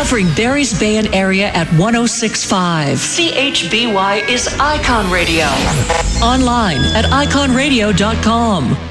Covering Barry's Bay and area at 106.5. CHBY is Icon Radio. Online at iconradio.com.